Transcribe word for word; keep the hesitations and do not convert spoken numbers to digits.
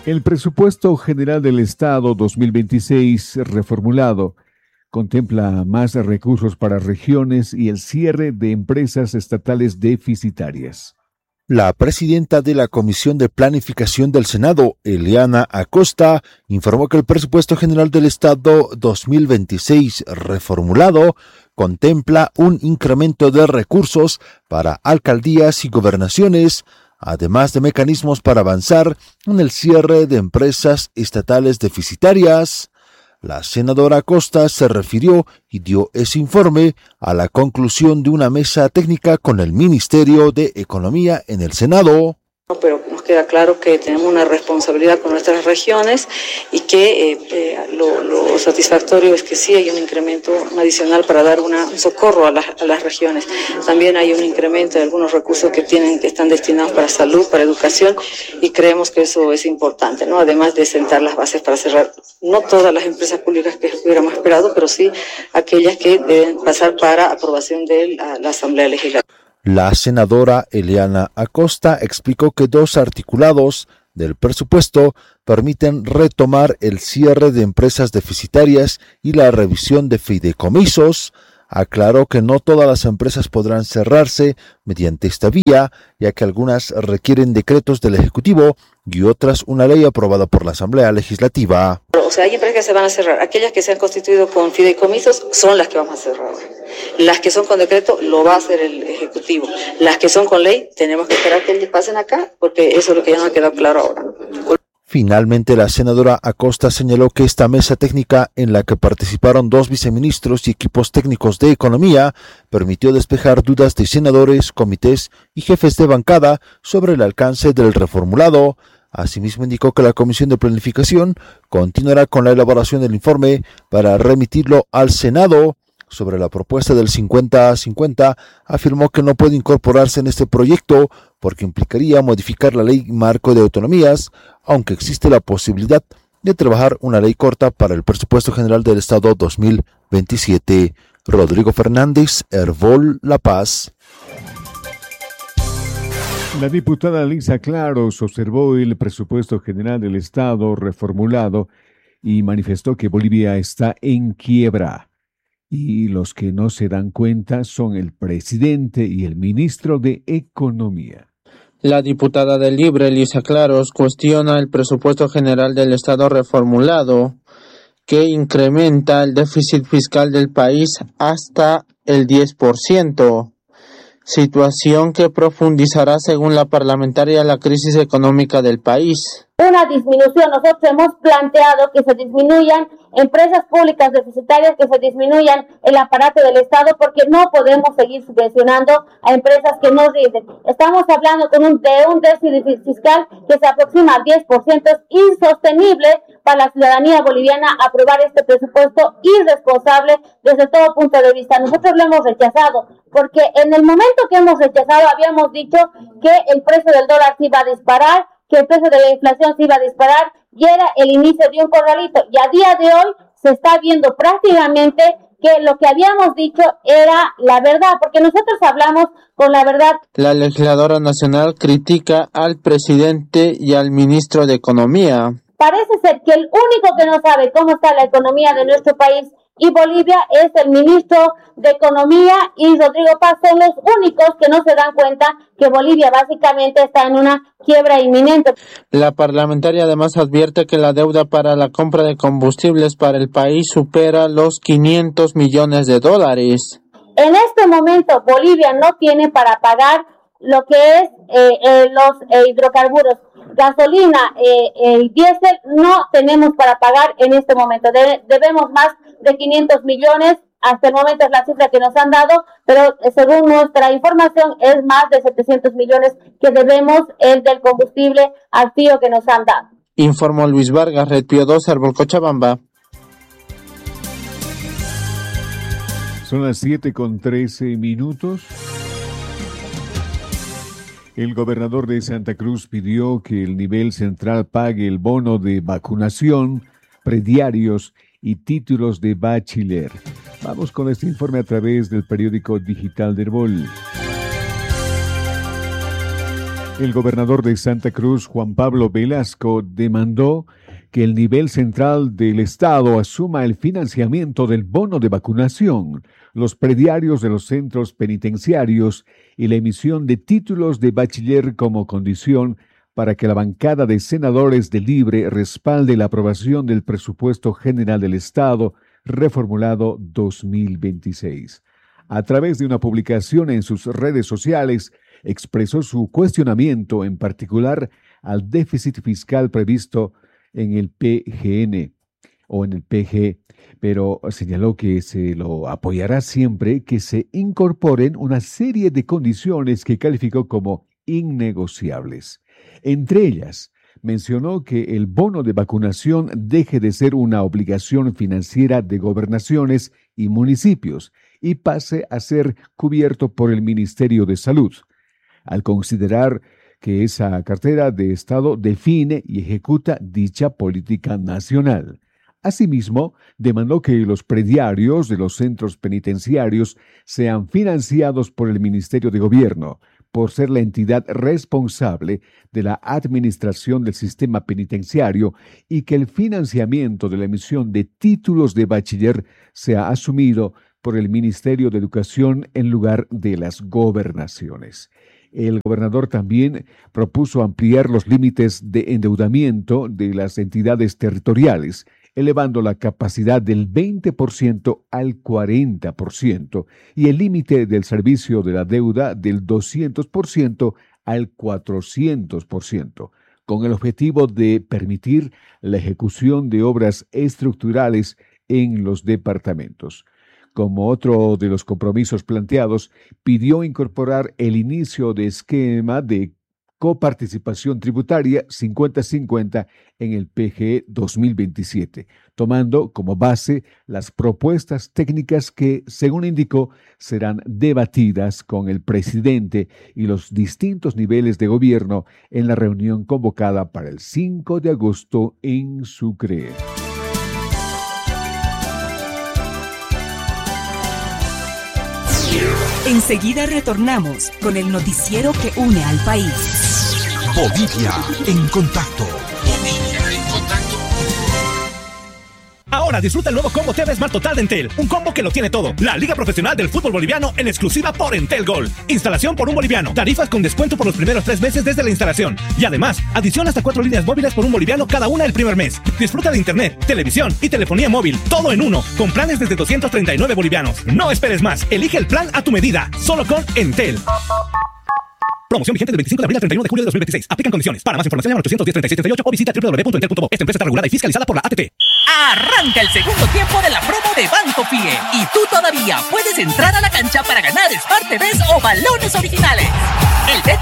El presupuesto general del Estado dos mil veintiséis reformulado contempla más recursos para regiones y el cierre de empresas estatales deficitarias. La presidenta de la Comisión de Planificación del Senado, Eliana Acosta, informó que el presupuesto general del Estado dos mil veintiséis reformulado contempla un incremento de recursos para alcaldías y gobernaciones, además de mecanismos para avanzar en el cierre de empresas estatales deficitarias. La senadora Acosta se refirió y dio ese informe a la conclusión de una mesa técnica con el Ministerio de Economía en el Senado. Pero nos queda claro que tenemos una responsabilidad con nuestras regiones y que eh, eh, lo, lo satisfactorio es que sí hay un incremento adicional para dar una, un socorro a las, a las regiones. También hay un incremento de algunos recursos que tienen que están destinados para salud, para educación, y creemos que eso es importante, ¿no? Además de sentar las bases para cerrar no todas las empresas públicas que hubiéramos esperado, pero sí aquellas que deben pasar para aprobación de la, la Asamblea Legislativa. La senadora Eliana Acosta explicó que dos articulados del presupuesto permiten retomar el cierre de empresas deficitarias y la revisión de fideicomisos. Aclaró que no todas las empresas podrán cerrarse mediante esta vía, ya que algunas requieren decretos del Ejecutivo y otras una ley aprobada por la Asamblea Legislativa. O sea, hay empresas que se van a cerrar. Aquellas que se han constituido con fideicomisos son las que vamos a cerrar. Las que son con decreto lo va a hacer el Ejecutivo. Las que son con ley tenemos que esperar que pasen acá, porque eso es lo que ya no ha quedado claro ahora. Finalmente, la senadora Acosta señaló que esta mesa técnica, en la que participaron dos viceministros y equipos técnicos de economía, permitió despejar dudas de senadores, comités y jefes de bancada sobre el alcance del reformulado. Asimismo, indicó que la Comisión de Planificación continuará con la elaboración del informe para remitirlo al Senado. Sobre la propuesta del cincuenta a cincuenta, afirmó que no puede incorporarse en este proyecto porque implicaría modificar la ley marco de autonomías, aunque existe la posibilidad de trabajar una ley corta para el presupuesto general del Estado dos mil veintisiete. Rodrigo Fernández, Hervol, La Paz. La diputada Lisa Claros observó el presupuesto general del Estado reformulado y manifestó que Bolivia está en quiebra. Y los que no se dan cuenta son el presidente y el ministro de Economía. La diputada del Libre, Lisa Claros, cuestiona el presupuesto general del Estado reformulado, que incrementa el déficit fiscal del país hasta el diez por ciento, situación que profundizará, según la parlamentaria, la crisis económica del país. Una disminución, nosotros hemos planteado que se disminuyan empresas públicas deficitarias, que se disminuyan el aparato del Estado, porque no podemos seguir subvencionando a empresas que no rinden. Estamos hablando con un, de un déficit fiscal que se aproxima al diez por ciento. Es insostenible para la ciudadanía boliviana aprobar este presupuesto irresponsable desde todo punto de vista. Nosotros lo hemos rechazado, porque en el momento que hemos rechazado habíamos dicho que el precio del dólar se iba a disparar, que el precio de la inflación se iba a disparar y era el inicio de un corralito. Y a día de hoy se está viendo prácticamente que lo que habíamos dicho era la verdad, porque nosotros hablamos con la verdad. La legisladora nacional critica al presidente y al ministro de Economía. Parece ser que el único que no sabe cómo está la economía de nuestro país y Bolivia es el ministro de Economía y Rodrigo Paz. Son los únicos que no se dan cuenta que Bolivia básicamente está en una quiebra inminente. La parlamentaria además advierte que la deuda para la compra de combustibles para el país supera los quinientos millones de dólares. En este momento Bolivia no tiene para pagar lo que es eh, eh, los eh, hidrocarburos. Gasolina eh, eh, y diésel no tenemos para pagar en este momento. De, debemos más de quinientos millones, hasta el momento es la cifra que nos han dado, pero eh, según nuestra información es más de setecientos millones que debemos el del combustible al fío que nos han dado. Informó Luis Vargas, Red Pío dos, Árbol Cochabamba. Son las siete con trece minutos. El gobernador de Santa Cruz pidió que el nivel central pague el bono de vacunación, prediarios y títulos de bachiller. Vamos con este informe a través del periódico digital de Hervol. El gobernador de Santa Cruz, Juan Pablo Velasco, demandó que el nivel central del Estado asuma el financiamiento del bono de vacunación, los prediarios de los centros penitenciarios y la emisión de títulos de bachiller como condición para que la bancada de senadores de Libre respalde la aprobación del presupuesto general del Estado reformulado dos mil veintiséis. A través de una publicación en sus redes sociales, expresó su cuestionamiento en particular al déficit fiscal previsto en el P G N o en el P G, pero señaló que se lo apoyará siempre que se incorporen una serie de condiciones que calificó como innegociables. Entre ellas, mencionó que el bono de vacunación deje de ser una obligación financiera de gobernaciones y municipios y pase a ser cubierto por el Ministerio de Salud, al considerar que esa cartera de Estado define y ejecuta dicha política nacional. Asimismo, demandó que los prediarios de los centros penitenciarios sean financiados por el Ministerio de Gobierno, por ser la entidad responsable de la administración del sistema penitenciario y que el financiamiento de la emisión de títulos de bachiller sea asumido por el Ministerio de Educación en lugar de las gobernaciones. El gobernador también propuso ampliar los límites de endeudamiento de las entidades territoriales, elevando la capacidad del veinte por ciento al cuarenta por ciento y el límite del servicio de la deuda del doscientos por ciento al cuatrocientos por ciento, con el objetivo de permitir la ejecución de obras estructurales en los departamentos. Como otro de los compromisos planteados, pidió incorporar el inicio de esquema de coparticipación tributaria cincuenta cincuenta en el P G dos mil veintisiete, tomando como base las propuestas técnicas que, según indicó, serán debatidas con el presidente y los distintos niveles de gobierno en la reunión convocada para el cinco de agosto en Sucre. Enseguida retornamos con el noticiero que une al país. Bolivia en contacto. Ahora disfruta el nuevo combo T V Smart Total de Entel. Un combo que lo tiene todo. La Liga Profesional del Fútbol Boliviano en exclusiva por Entel Gold. Instalación por un boliviano. Tarifas con descuento por los primeros tres meses desde la instalación. Y además, adición hasta cuatro líneas móviles por un boliviano cada una el primer mes. Disfruta de internet, televisión y telefonía móvil. Todo en uno. Con planes desde doscientos treinta y nueve bolivianos. No esperes más. Elige el plan a tu medida. Solo con Entel. Promoción vigente del veinticinco de abril al treinta y uno de julio de dos mil veintiséis. Aplican condiciones. Para más información llama al ochocientos diez, treinta y seis treinta y ocho o visita doble u doble u doble u punto entel punto bo. Esta empresa está regulada y fiscalizada por la A T T. Arranca el segundo tiempo de la promo de Banco Fie y tú todavía puedes entrar a la cancha para ganar Smart T Vs o balones originales. El Bet